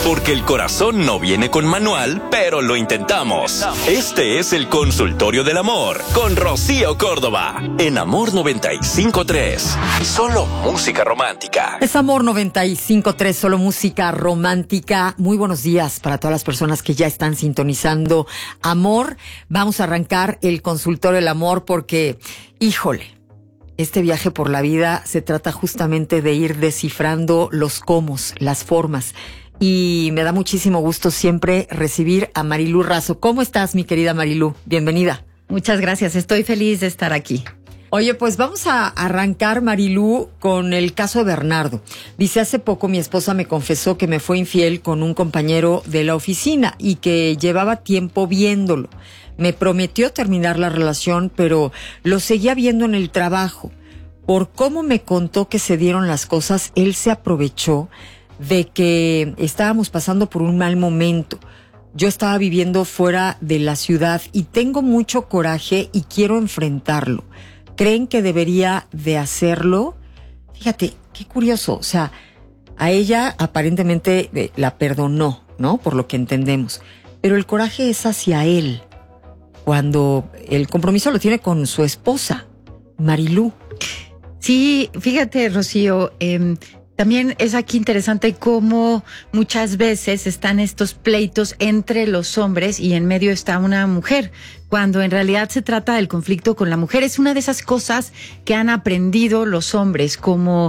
Porque el corazón no viene con manual, pero lo intentamos. Este es el Consultorio del Amor con Rocío Córdoba en Amor 95.3. Solo música romántica. Es Amor 95.3, solo música romántica. Muy buenos días para todas las personas que ya están sintonizando Amor. Vamos a arrancar el Consultorio del Amor porque, híjole, este viaje por la vida se trata justamente de ir descifrando los cómos, las formas. Y me da muchísimo gusto siempre recibir a Marilú Razo. ¿Cómo estás, mi querida Marilú? Bienvenida. Muchas gracias, estoy feliz de estar aquí. Oye, pues vamos a arrancar, Marilú, con el caso de Bernardo. Dice, hace poco mi esposa me confesó que me fue infiel con un compañero de la oficina y que llevaba tiempo viéndolo. Me prometió terminar la relación, pero lo seguía viendo en el trabajo. Por cómo me contó que se dieron las cosas, él se aprovechó de que estábamos pasando por un mal momento. Yo estaba viviendo fuera de la ciudad y tengo mucho coraje y quiero enfrentarlo. ¿Creen que debería de hacerlo? Fíjate, qué curioso. O sea, a ella aparentemente la perdonó, ¿no? Por lo que entendemos. Pero el coraje es hacia él, cuando el compromiso lo tiene con su esposa, Marilú. Sí, fíjate, Rocío, también es aquí interesante cómo muchas veces están estos pleitos entre los hombres y en medio está una mujer, cuando en realidad se trata del conflicto con la mujer. Es una de esas cosas que han aprendido los hombres, como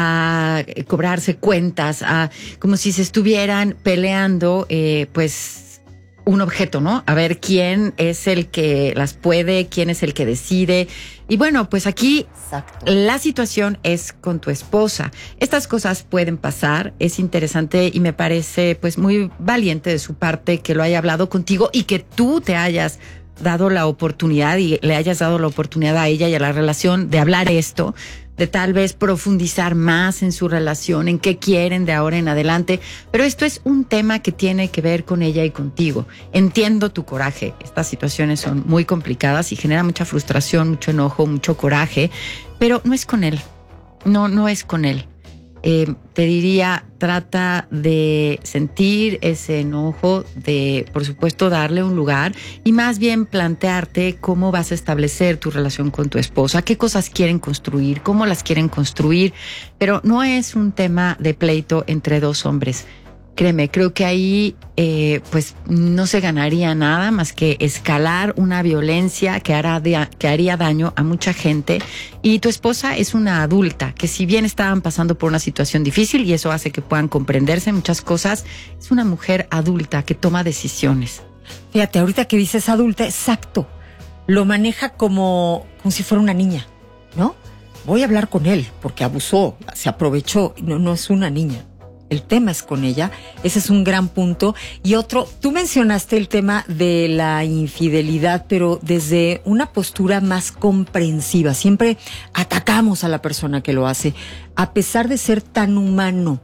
a cobrarse cuentas, como si se estuvieran peleando, pues un objeto, ¿no? A ver quién es el que las puede, quién es el que decide. Y bueno, pues aquí Exacto. La situación es con tu esposa. Estas cosas pueden pasar. Es interesante y me parece pues muy valiente de su parte que lo haya hablado contigo y que tú te hayas dado la oportunidad y le hayas dado la oportunidad a ella y a la relación de hablar esto, de tal vez profundizar más en su relación, en qué quieren de ahora en adelante. Pero esto es un tema que tiene que ver con ella y contigo. Entiendo tu coraje. Estas situaciones son muy complicadas y generan mucha frustración, mucho enojo, mucho coraje, pero no es con él. No es con él. Te diría, trata de sentir ese enojo, de, por supuesto, darle un lugar y más bien plantearte cómo vas a establecer tu relación con tu esposa, qué cosas quieren construir, cómo las quieren construir, pero no es un tema de pleito entre dos hombres. Créeme, creo que ahí pues no se ganaría nada más que escalar una violencia que haría daño a mucha gente. Y tu esposa es una adulta que, si bien estaban pasando por una situación difícil y eso hace que puedan comprenderse muchas cosas, es una mujer adulta que toma decisiones. Fíjate, ahorita que dices adulta, exacto, lo maneja como si fuera una niña, ¿no? Voy a hablar con él porque abusó, se aprovechó. No es una niña. El tema es con ella. Ese es un gran punto. Y otro, tú mencionaste el tema de la infidelidad, pero desde una postura más comprensiva. Siempre atacamos a la persona que lo hace, a pesar de ser tan humano.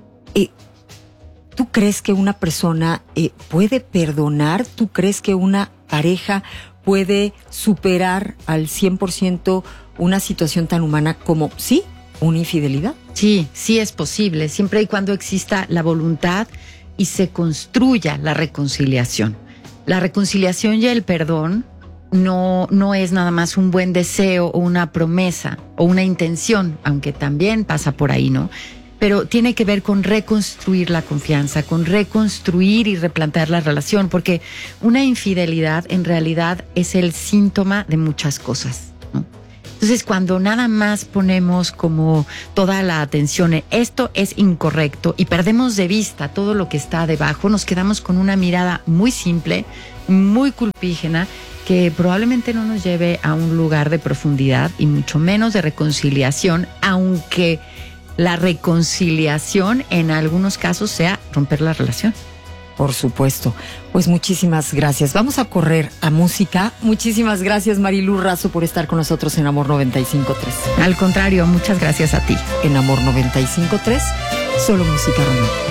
¿Tú crees que una persona puede perdonar? ¿Tú crees que una pareja puede superar al 100% una situación tan humana como, sí, una infidelidad? Sí, sí es posible, siempre y cuando exista la voluntad y se construya la reconciliación. La reconciliación y el perdón no es nada más un buen deseo o una promesa o una intención, aunque también pasa por ahí, ¿no? Pero tiene que ver con reconstruir la confianza, con reconstruir y replantear la relación, porque una infidelidad en realidad es el síntoma de muchas cosas. Entonces, cuando nada más ponemos como toda la atención en esto es incorrecto y perdemos de vista todo lo que está debajo, nos quedamos con una mirada muy simple, muy culpígena, que probablemente no nos lleve a un lugar de profundidad y mucho menos de reconciliación, aunque la reconciliación en algunos casos sea romper la relación. Por supuesto. Pues muchísimas gracias. Vamos a correr a música. Muchísimas gracias, Marilú Razo, por estar con nosotros en Amor 95.3. Al contrario, muchas gracias a ti. En Amor 95.3, solo música romántica.